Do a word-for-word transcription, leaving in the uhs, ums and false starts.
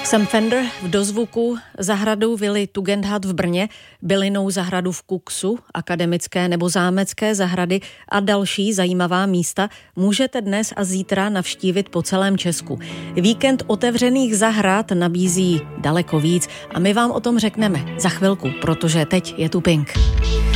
Sam Fender v dozvuku, zahradu vily Tugendhat v Brně, bylinou zahradu v Kuxu, akademické nebo zámecké zahrady a další zajímavá místa můžete dnes a zítra navštívit po celém Česku. Víkend otevřených zahrad nabízí daleko víc a my vám o tom řekneme za chvilku, protože teď je tu Pink.